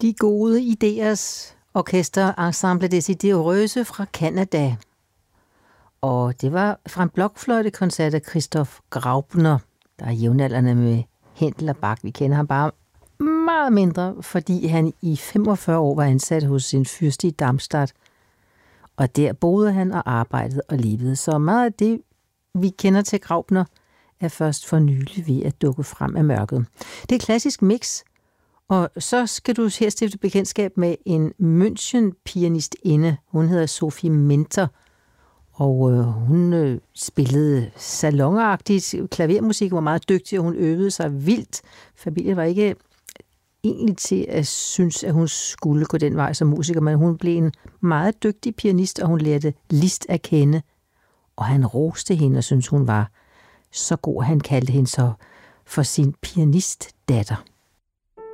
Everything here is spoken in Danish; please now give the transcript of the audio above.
De gode idéers orkester Ensemble des Idées Heureuses fra Canada. Og det var fra en blokfløjtekoncert af Christoph Graupner, der er jævnaldrende med Händel og Bach. Vi kender ham bare meget mindre, fordi han i 45 år var ansat hos sin fyrste i Darmstadt. Og der boede han og arbejdede og levede. Så meget af det, vi kender til Graupner, er først for nylig ved at dukke frem af mørket. Det er et klassisk mix, og så skal du her stifte bekendtskab med en München-pianistinde. Hun hedder Sophie Minter, og hun spillede salonagtigt klavermusik, var meget dygtig, og hun øvede sig vildt. Familien var ikke egentlig til at synes, at hun skulle gå den vej som musiker, men hun blev en meget dygtig pianist, og hun lærte Liszt at kende, og han roste hende og syntes, hun var så god, han kaldte hende så for sin pianistdatter.